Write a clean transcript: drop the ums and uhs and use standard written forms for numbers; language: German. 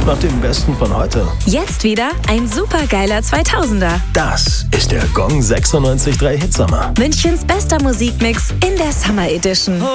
nach dem Besten von heute. Jetzt wieder ein supergeiler 2000er. Das ist der Gong 96.3 Hitsommer. Münchens bester Musikmix in der Summer Edition.